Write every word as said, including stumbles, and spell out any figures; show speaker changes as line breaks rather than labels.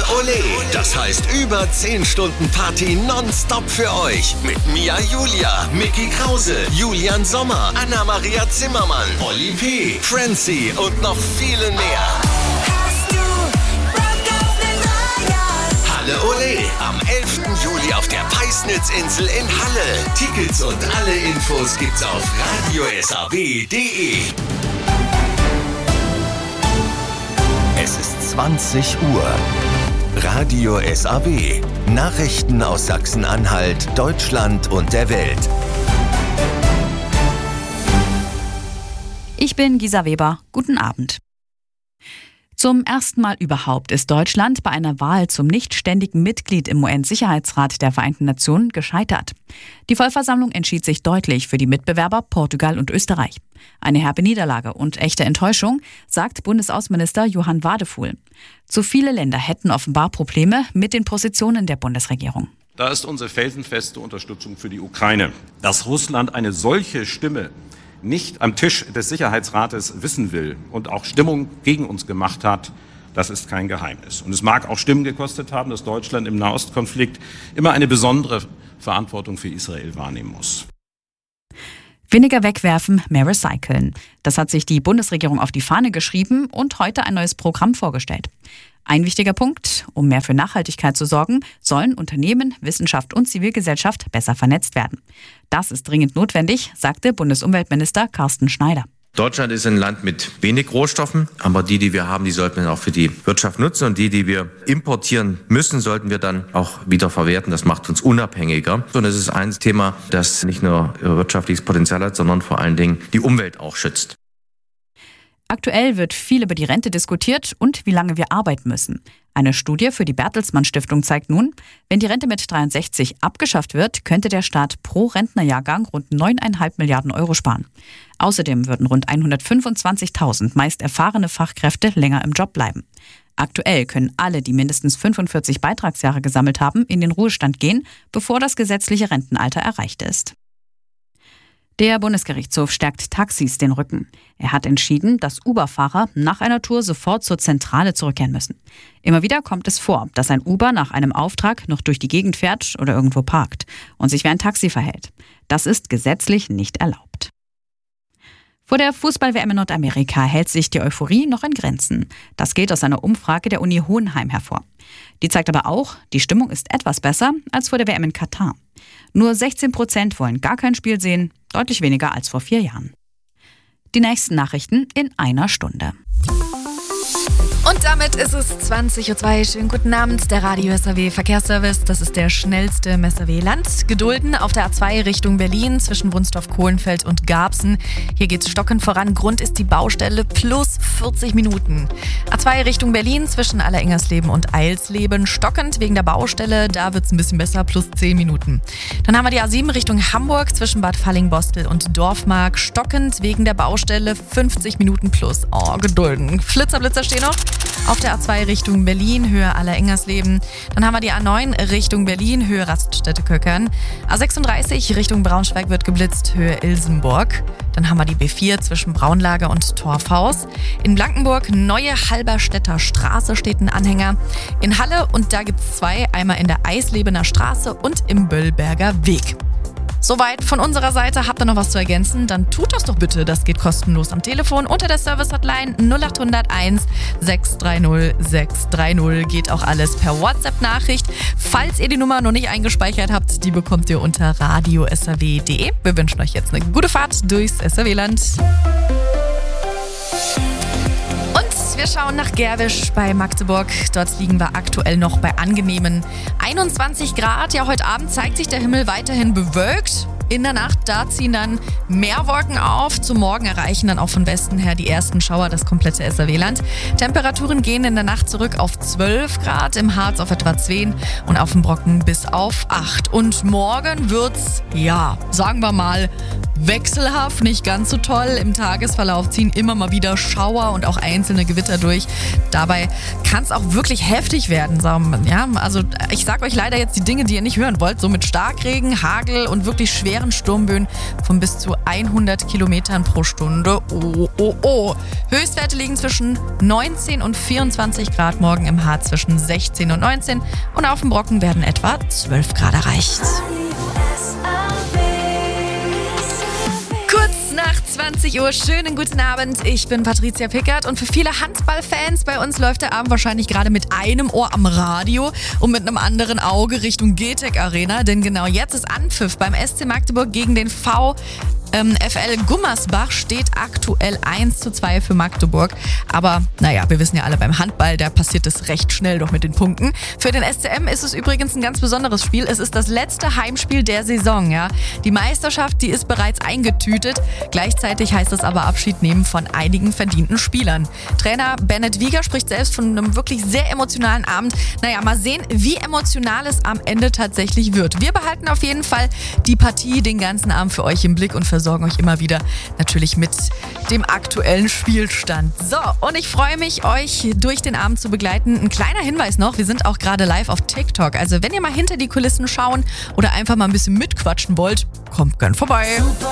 Ole. Das heißt über zehn Stunden Party nonstop für euch. Mit Mia Julia, Micky Krause, Julian Sommer, Anna-Maria Zimmermann, Oli P., Francie und noch vielen mehr. Halle Ole am elften Juli auf der Peisnitzinsel in Halle. Tickets und alle Infos gibt's auf radio s a w punkt d e. Es ist zwanzig Uhr. Radio S A W. Nachrichten aus Sachsen-Anhalt, Deutschland und der Welt.
Ich bin Gisa Weber. Guten Abend. Zum ersten Mal überhaupt ist Deutschland bei einer Wahl zum nichtständigen Mitglied im U N-Sicherheitsrat der Vereinten Nationen gescheitert. Die Vollversammlung entschied sich deutlich für die Mitbewerber Portugal und Österreich. Eine herbe Niederlage und echte Enttäuschung, sagt Bundesaußenminister Johann Wadefuhl. Zu viele Länder hätten offenbar Probleme mit den Positionen der Bundesregierung.
Da ist unsere felsenfeste Unterstützung für die Ukraine. Dass Russland eine solche Stimme nicht am Tisch des Sicherheitsrates wissen will und auch Stimmung gegen uns gemacht hat, das ist kein Geheimnis. Und es mag auch Stimmen gekostet haben, dass Deutschland im Nahostkonflikt immer eine besondere Verantwortung für Israel wahrnehmen muss.
Weniger wegwerfen, mehr recyceln. Das hat sich die Bundesregierung auf die Fahne geschrieben und heute ein neues Programm vorgestellt. Ein wichtiger Punkt: Um mehr für Nachhaltigkeit zu sorgen, sollen Unternehmen, Wissenschaft und Zivilgesellschaft besser vernetzt werden. Das ist dringend notwendig, sagte Bundesumweltminister Carsten Schneider.
Deutschland ist ein Land mit wenig Rohstoffen, aber die, die wir haben, die sollten wir auch für die Wirtschaft nutzen. Und die, die wir importieren müssen, sollten wir dann auch wieder verwerten. Das macht uns unabhängiger. Und es ist ein Thema, das nicht nur wirtschaftliches Potenzial hat, sondern vor allen Dingen die Umwelt auch schützt.
Aktuell wird viel über die Rente diskutiert und wie lange wir arbeiten müssen. Eine Studie für die Bertelsmann Stiftung zeigt nun, wenn die Rente mit dreiundsechzig abgeschafft wird, könnte der Staat pro Rentnerjahrgang rund neun Komma fünf Milliarden Euro sparen. Außerdem würden rund hundertfünfundzwanzigtausend meist erfahrene Fachkräfte länger im Job bleiben. Aktuell können alle, die mindestens fünfundvierzig Beitragsjahre gesammelt haben, in den Ruhestand gehen, bevor das gesetzliche Rentenalter erreicht ist. Der Bundesgerichtshof stärkt Taxis den Rücken. Er hat entschieden, dass Uber-Fahrer nach einer Tour sofort zur Zentrale zurückkehren müssen. Immer wieder kommt es vor, dass ein Uber nach einem Auftrag noch durch die Gegend fährt oder irgendwo parkt und sich wie ein Taxi verhält. Das ist gesetzlich nicht erlaubt. Vor der Fußball-W M in Nordamerika hält sich die Euphorie noch in Grenzen. Das geht aus einer Umfrage der Uni Hohenheim hervor. Die zeigt aber auch, die Stimmung ist etwas besser als vor der W M in Katar. Nur sechzehn Prozent wollen gar kein Spiel sehen, deutlich weniger als vor vier Jahren. Die nächsten Nachrichten in einer Stunde.
Und damit ist es zwanzig Uhr zwei. Schönen guten Abend, der Radio S A W Verkehrsservice. Das ist der schnellste im S A W-Land. Gedulden auf der A zwei Richtung Berlin zwischen Wunstorf-Kohlenfeld und Garbsen. Hier geht's stockend voran. Grund ist die Baustelle plus vierzig Minuten. A zwei Richtung Berlin zwischen Allerengersleben und Eilsleben. Stockend wegen der Baustelle. Da wird's ein bisschen besser, plus zehn Minuten. Dann haben wir die A sieben Richtung Hamburg zwischen Bad Fallingbostel und Dorfmark. Stockend wegen der Baustelle, fünfzig Minuten plus. Oh, gedulden. Flitzer, Blitzer stehen noch. Auf der A zwei Richtung Berlin, Höhe Allerengersleben. Dann haben wir die A neun Richtung Berlin, Höhe Raststätte-Köckern. A sechsunddreißig Richtung Braunschweig wird geblitzt, Höhe Ilsenburg. Dann haben wir die B vier zwischen Braunlager und Torfhaus. In Blankenburg, Neue Halberstädter Straße steht ein Anhänger. In Halle, und da gibt es zwei, einmal in der Eislebener Straße und im Böllberger Weg. Soweit von unserer Seite. Habt ihr noch was zu ergänzen? Dann tut das doch bitte. Das geht kostenlos am Telefon unter der Service-Hotline null acht null eins sechs drei null sechs drei null. Geht auch alles per WhatsApp-Nachricht. Falls ihr die Nummer noch nicht eingespeichert habt, die bekommt ihr unter radio s a w punkt d e. Wir wünschen euch jetzt eine gute Fahrt durchs S A W-Land. Und wir schauen nach Gerwisch bei Magdeburg. Dort liegen wir aktuell noch bei angenehmen einundzwanzig Grad. Ja, heute Abend zeigt sich der Himmel weiterhin bewölkt. In der Nacht, da ziehen dann mehr Wolken auf. Zum Morgen erreichen dann auch von Westen her die ersten Schauer das komplette S A W-Land. Temperaturen gehen in der Nacht zurück auf zwölf Grad, im Harz auf etwa zehn und auf dem Brocken bis auf acht. Und morgen wird's, ja, sagen wir mal, wechselhaft, nicht ganz so toll. Im Tagesverlauf ziehen immer mal wieder Schauer und auch einzelne Gewitter durch. Dabei kann es auch wirklich heftig werden. Ja, also ich sag euch leider jetzt die Dinge, die ihr nicht hören wollt. So mit Starkregen, Hagel und wirklich schweren schweren Sturmböen von bis zu hundert Kilometern pro Stunde. Oh, oh, oh. Höchstwerte liegen zwischen neunzehn und vierundzwanzig Grad, morgen im Harz zwischen sechzehn und neunzehn und auf dem Brocken werden etwa zwölf Grad erreicht. Nach zwanzig Uhr, schönen guten Abend. Ich bin Patricia Pickert und für viele Handballfans bei uns läuft der Abend wahrscheinlich gerade mit einem Ohr am Radio und mit einem anderen Auge Richtung G T E C Arena, denn genau jetzt ist Anpfiff beim S C Magdeburg gegen den V F L Gummersbach, steht aktuell eins zu zwei für Magdeburg. Aber naja, wir wissen ja alle, beim Handball, da passiert es recht schnell doch mit den Punkten. Für den S C M ist es übrigens ein ganz besonderes Spiel. Es ist das letzte Heimspiel der Saison. Ja. Die Meisterschaft, die ist bereits eingetütet. Gleichzeitig heißt es aber Abschied nehmen von einigen verdienten Spielern. Trainer Bennett Wieger spricht selbst von einem wirklich sehr emotionalen Abend. Naja, mal sehen, wie emotional es am Ende tatsächlich wird. Wir behalten auf jeden Fall die Partie den ganzen Abend für euch im Blick und versorgen euch immer wieder natürlich mit dem aktuellen Spielstand. So, und ich freue mich, euch durch den Abend zu begleiten. Ein kleiner Hinweis noch, wir sind auch gerade live auf TikTok. Also wenn ihr mal hinter die Kulissen schauen oder einfach mal ein bisschen mitquatschen wollt, kommt gern vorbei. Super.